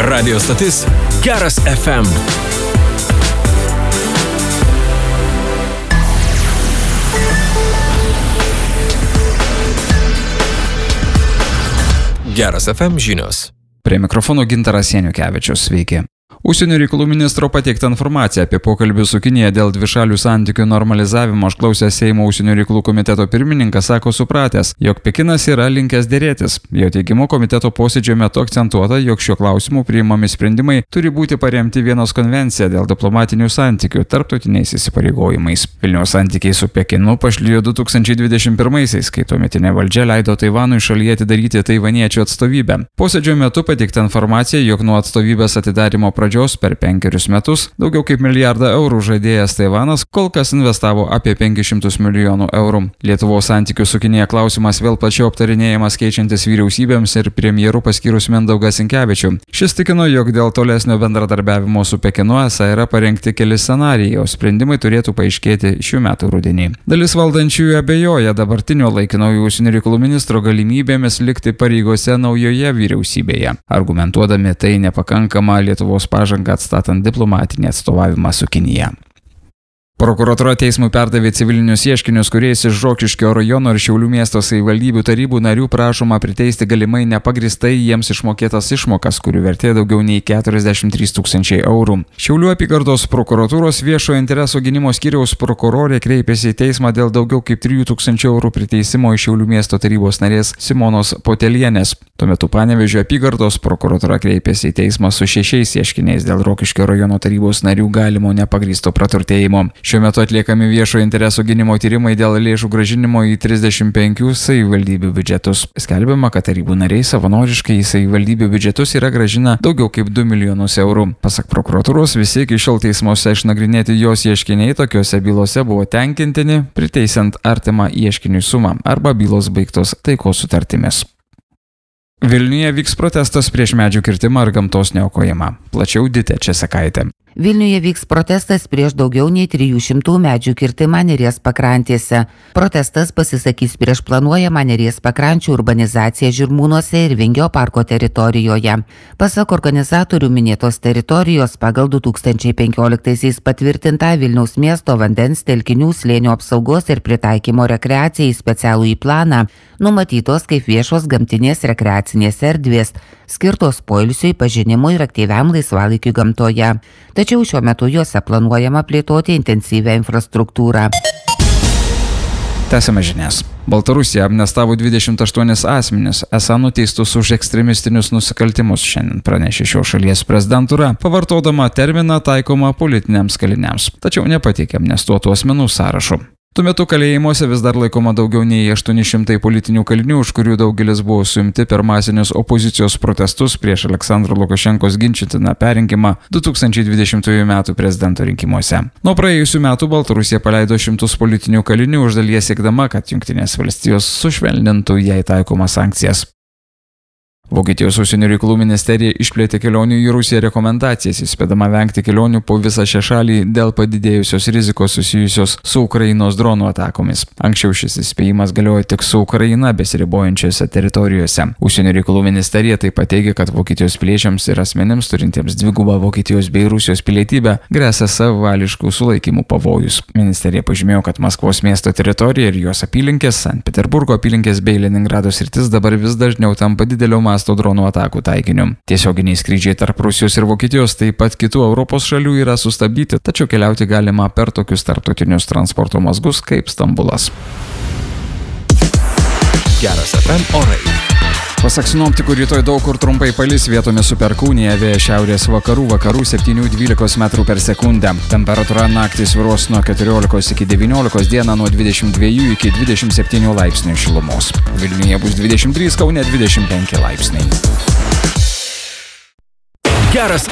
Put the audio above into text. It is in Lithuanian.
Radio stotis Geras FM. Geras FM žinios. Prie mikrofono Gintaras Janukevičius, sveiki. Užsienio reikalų ministro pateiktą informaciją apie pokalbį su Kinija dėl dvišalių santykių normalizavimo išklausęs Seimo užsienio reikalų komiteto pirmininkas sako supratęs, jog Pekinas yra linkęs dėrėtis. Jo teigimu komiteto posėdžio metu akcentuota, jog šiuo klausimu priimami sprendimai turi būti paremti Vienos konvencija dėl diplomatinių santykių tarptautiniais įsipareigojimais. Vilniaus santykiai su Pekinu pašlijo 2021-aisiais, kai tuometinė valdžia leido Taivanui šalyje atidaryti taivaniečių atstovybę. Posėdžio metu pateikta informacija, jog nuo atstovybės atidarymo pradžios per 5 metus daugiau kaip €1 milijardą žadėjęs Taivanas kol kas investavo apie 500 milijonų eurų. Lietuvos santykių su Kinija klausimas vėl plačiau aptarinėjamas keičiantis vyriausybėms ir premjeru paskyrus Mindaugą Sinkevičių. Šis tikino, jog dėl tolesnio bendradarbiavimo su Pekinu esą yra parengti keli scenarijai, o sprendimai turėtų paaiškėti šių metų rudenį. Dalis valdančiųjų abejoja dabartinio laikinojo užsienio reikalų ministro galimybėmis likti pareigose naujoje vyriausybėje, argumentuodami tai nepakankama Lietuvos pažanga atstatant diplomatinį atstovavimą su Kinija. Prokuratūra teismui perdavė civilinius ieškinius, kuriais iš Rokiškio rajono ir Šiaulių miesto savivaldybių tarybų narių prašoma priteisti galimai nepagristai jiems išmokėtas išmokas, kurių vertė daugiau nei 43 tūkstančiai eurų. Šiaulių apygardos prokuratūros viešojo intereso gynimo skyriaus prokurorė kreipėsi į teismą dėl daugiau kaip 3 tūkstančių eurų priteisimo iš Šiaulių miesto tarybos narės Simonos Potelienės. Tuo metu Panevėžio apygardos prokuratūra kreipėsi į teismą su 6 ieškiniais dėl Rokiškio rajono tarybos narių galimo nepagristo praturtėjimo. Šiuo metu atliekami viešojo intereso gynimo tyrimai dėl lėšų grąžinimo į 35 savivaldybių biudžetus. Skelbiama, kad tarybų nariai savanoriškai į savivaldybių biudžetus yra grąžina daugiau kaip 2 milijonus eurų. Pasak prokuratūros, visi iki šiol teismuose išnagrinėti jos ieškiniai tokiuose bylose buvo tenkintini, priteisiant artimą ieškinių sumą arba bylos baigtos taikos sutartimis. Vilniuje vyks protestas prieš medžių kirtimą ir gamtos niokojimą. Plačiau Ditė Česakaitė. Vilniuje vyks protestas prieš daugiau nei 300 medžių kirtimą Neries pakrantėse. Protestas pasisakys prieš planuojamą Neries pakrančių urbanizaciją Žirmūnuose ir Vingio parko teritorijoje. Pasak organizatorių minėtos teritorijos pagal 2015-aisiais patvirtintą Vilniaus miesto vandens telkinių slėnio apsaugos ir pritaikymo rekreacijai specialųjį planą numatytos kaip viešos gamtinės rekreacinės erdvės, skirtos poilsiui, pažinimui ir aktyviam laisvalaikiui gamtoje. Tačiau šiuo metu juose planuojama plėtoti intensyvią infrastruktūrą. Tęsiame žinias. Baltarusija amnestavo 28 asmenis, esą nuteistus už ekstremistinius nusikaltimus, šiandien pranešė šios šalies prezidentūra, pavartodama terminą taikomą politiniams kaliniams, tačiau nepateikė amnestuotų asmenų sąrašų. Tuo metu kalėjimuose vis dar laikoma daugiau nei 800 politinių kalinių, už kurių daugelis buvo suimti per masinius opozicijos protestus prieš Aleksandro Lukašenkos ginčytiną perrinkimą 2020 m. prezidento rinkimuose. Nuo praėjusių metų Baltarusija paleido šimtus politinių kalinių, iš dalies siekdama, kad Jungtinės valstijos sušvelnintų jai taikomas sankcijas. Vokietijos užsienio reikalų ministerija išplėtė kelionių į Rusiją rekomendacijas, įspėdama vengti kelionių po visą šią šalį dėl padidėjusios rizikos susijusios su Ukrainos dronų atakomis. Anksčiau šis įspėjimas galiojo tik su Ukraina besiribojančiose teritorijose. Užsienio reikalų ministerija taip pat teigia, kad Vokietijos piliečiams ir asmenims turintiems dvigubą Vokietijos bei Rusijos pilietybę gresia savavališkų sulaikymų pavojus. Ministerija pažymėjo, kad Maskvos miesto teritorija ir jos apylinkės, Sankt Peterburgo apylinkės bei Leningrado sritis dabar vis dažniau tampa didelio masto dronų atakų taikiniu. Tiesioginiai skrydžiai tarp Rusijos ir Vokietijos, taip pat kitų Europos šalių yra sustabdyti, tačiau keliauti galima per tokius tarptautinius transporto mazgus kaip Stambulas. Geras FM orai. Pasak sinoptikų, rytoj daug kur trumpai palis, vietomis su perkūnija, vėjas šiaurės vakarų 7–12 metrų per sekundę. Temperatūra naktį svyruos nuo 14 iki 19, dieną nuo 22 iki 27 laipsnių šilumos. Vilniuje bus 23, Kaune 25 laipsniai. Geras